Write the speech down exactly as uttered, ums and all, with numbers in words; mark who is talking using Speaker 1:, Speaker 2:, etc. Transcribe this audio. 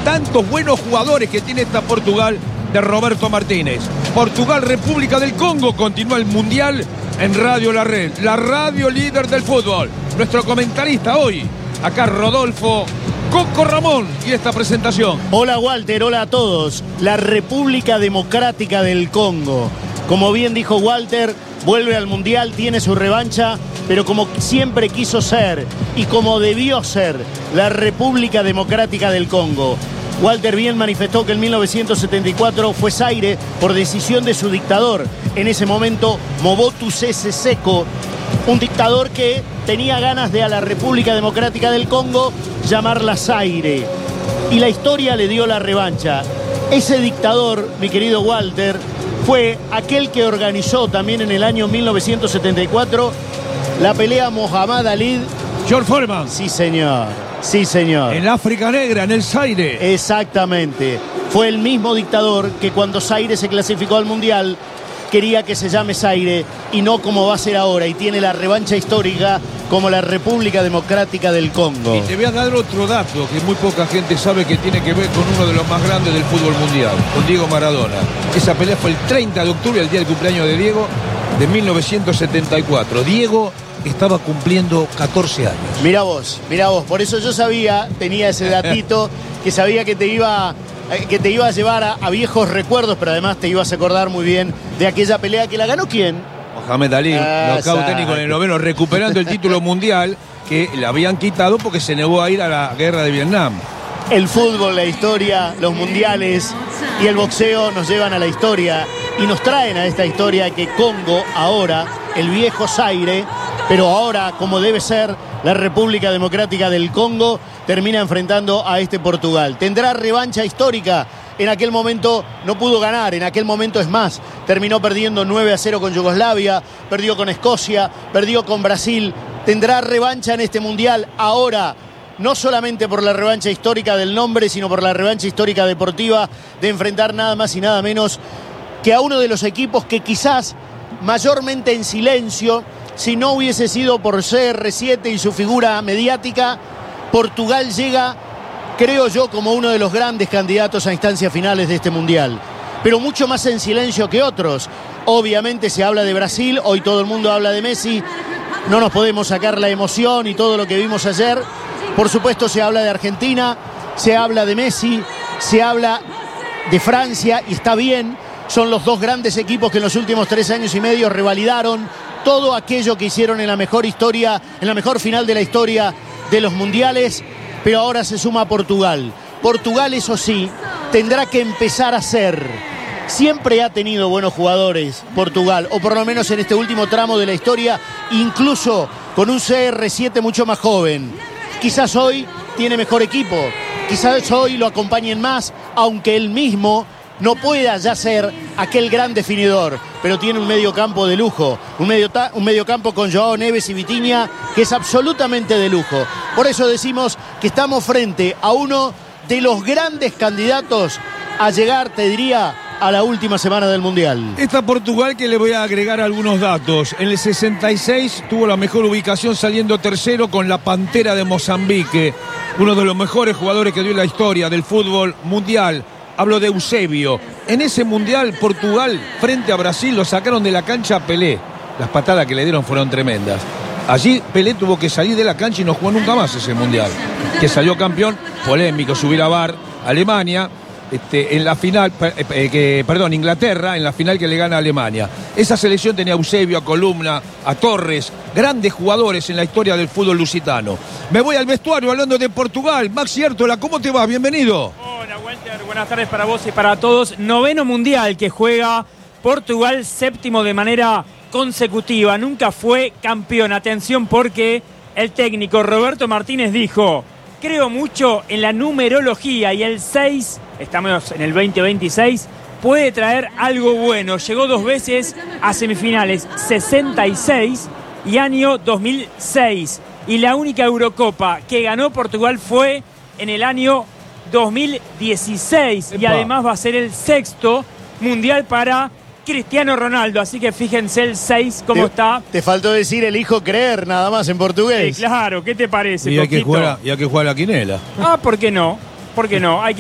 Speaker 1: tantos buenos jugadores que tiene esta Portugal de Roberto Martínez. Portugal, República del Congo, continúa el Mundial en Radio La Red, la radio líder del fútbol. Nuestro comentarista hoy, acá Rodolfo Coco Ramón, y esta presentación.
Speaker 2: Hola Walter, hola a todos. La República Democrática del Congo. Como bien dijo Walter, vuelve al Mundial, tiene su revancha, pero como siempre quiso ser y como debió ser la República Democrática del Congo. Walter bien manifestó que en mil novecientos setenta y cuatro fue Zaire por decisión de su dictador. En ese momento, Mobutu Sese Seko, un dictador que tenía ganas de a la República Democrática del Congo llamarla Zaire. Y la historia le dio la revancha. Ese dictador, mi querido Walter, fue aquel que organizó también en el año mil novecientos setenta y cuatro la pelea Muhammad Ali.
Speaker 1: George Foreman.
Speaker 2: Sí, señor. Sí, señor.
Speaker 1: En África Negra, en el Zaire.
Speaker 2: Exactamente. Fue el mismo dictador que cuando Zaire se clasificó al Mundial quería que se llame Zaire y no como va a ser ahora, y tiene la revancha histórica como la República Democrática del Congo.
Speaker 1: Y te voy a dar otro dato que muy poca gente sabe, que tiene que ver con uno de los más grandes del fútbol mundial, con Diego Maradona. Esa pelea fue el treinta de octubre, el día del cumpleaños de Diego, de mil novecientos setenta y cuatro. Diego estaba cumpliendo catorce años.
Speaker 2: Mirá vos, mirá vos. Por eso yo sabía, tenía ese datito, que sabía que te iba, que te iba a llevar a, a viejos recuerdos, pero además te ibas a acordar muy bien de aquella pelea que la ganó ¿quién?
Speaker 1: Mohamed Ali,
Speaker 2: Ah,
Speaker 1: knockout técnico en el noveno, recuperando el título mundial que le habían quitado porque se negó a ir a la guerra de Vietnam.
Speaker 2: El fútbol, la historia, los mundiales y el boxeo nos llevan a la historia y nos traen a esta historia que Congo ahora, el viejo Zaire, pero ahora, como debe ser, la República Democrática del Congo termina enfrentando a este Portugal. Tendrá revancha histórica. En aquel momento no pudo ganar, en aquel momento es más, terminó perdiendo nueve a cero con Yugoslavia, perdió con Escocia, perdió con Brasil. Tendrá revancha en este Mundial ahora, no solamente por la revancha histórica del nombre, sino por la revancha histórica deportiva de enfrentar nada más y nada menos que a uno de los equipos que quizás mayormente en silencio, si no hubiese sido por C R siete y su figura mediática, Portugal llega, creo yo, como uno de los grandes candidatos a instancias finales de este Mundial. Pero mucho más en silencio que otros. Obviamente se habla de Brasil, hoy todo el mundo habla de Messi. No nos podemos sacar la emoción y todo lo que vimos ayer. Por supuesto se habla de Argentina, se habla de Messi, se habla de Francia, y está bien. Son los dos grandes equipos que en los últimos tres años y medio revalidaron todo aquello que hicieron en la mejor historia, en la mejor final de la historia de los mundiales, pero ahora se suma Portugal. Portugal, eso sí, tendrá que empezar a ser. Siempre ha tenido buenos jugadores Portugal, o por lo menos en este último tramo de la historia, incluso con un C R siete mucho más joven. Quizás hoy tiene mejor equipo, quizás hoy lo acompañen más, aunque él mismo no pueda ya ser aquel gran definidor, pero tiene un medio campo de lujo, un medio, un medio campo con Joao Neves y Vitinha que es absolutamente de lujo. Por eso decimos que estamos frente a uno de los grandes candidatos a llegar, te diría, a la última semana del Mundial.
Speaker 1: Esta Portugal, que le voy a agregar algunos datos. En el sesenta y seis tuvo la mejor ubicación, saliendo tercero con la Pantera de Mozambique, uno de los mejores jugadores que dio la historia del fútbol mundial. Hablo de Eusebio. En ese Mundial, Portugal, frente a Brasil, lo sacaron de la cancha a Pelé. Las patadas que le dieron fueron tremendas. Allí Pelé tuvo que salir de la cancha y no jugó nunca más ese Mundial. Que salió campeón, polémico, subir a V A R, Alemania, este, en la final, eh, que, perdón, Inglaterra, en la final que le gana a Alemania. Esa selección tenía a Eusebio, a Columna, a Torres, grandes jugadores en la historia del fútbol lusitano. Me voy al vestuario hablando de Portugal. Maxi Ertola, ¿cómo te va? Bienvenido.
Speaker 3: Hola, Walter, buenas tardes para vos y para todos. Noveno Mundial que juega Portugal, séptimo de manera consecutiva. Nunca fue campeón. Atención, porque el técnico Roberto Martínez dijo: creo mucho en la numerología y el seis, estamos en el veinte veintiséis, puede traer algo bueno. Llegó dos veces a semifinales, sesenta y seis y año dos mil seis. Y la única Eurocopa que ganó Portugal fue en el año dos mil dieciséis.
Speaker 1: Epa.
Speaker 3: Y además va a ser el sexto mundial para Cristiano Ronaldo. Así que fíjense el seis cómo
Speaker 2: te,
Speaker 3: está.
Speaker 2: Te faltó decir el hijo creer nada más en portugués.
Speaker 3: Sí, claro, ¿qué te parece?
Speaker 1: Y hay, que
Speaker 3: Coquito?
Speaker 1: jugar a, y hay que jugar a la quinela.
Speaker 3: Ah, ¿por qué no? ¿Por qué no? Hay que